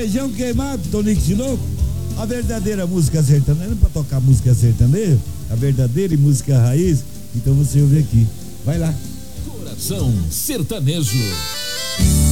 Feijão Queimado, Tonico Tinoco. A verdadeira música sertaneja, para tocar música sertaneja, a verdadeira e música raiz. Então você ouve aqui. Vai lá. Coração Sertanejo.